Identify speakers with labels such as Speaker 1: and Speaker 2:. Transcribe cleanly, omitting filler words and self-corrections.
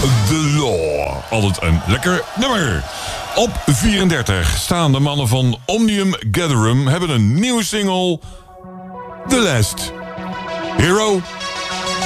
Speaker 1: the Law. Altijd een lekker nummer. Op 34 staan de mannen van Omnium Gatherum, hebben een nieuwe single, The Last Hero.